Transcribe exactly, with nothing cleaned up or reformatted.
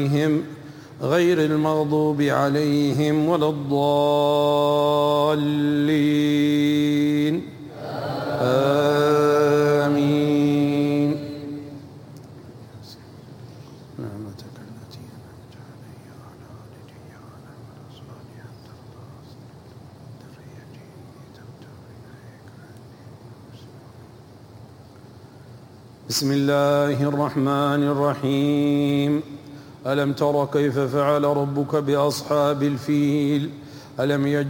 غير المغضوب عليهم ولا الضالين آمين. نعمتك التي أنعمت علي وعلى والدي وعلى صالحا ترضى ذريتي تبتغ إليك. بسم الله الرحمن الرحيم. ألم تر كيف فعل ربك بأصحاب الفيل؟ ألم يجعل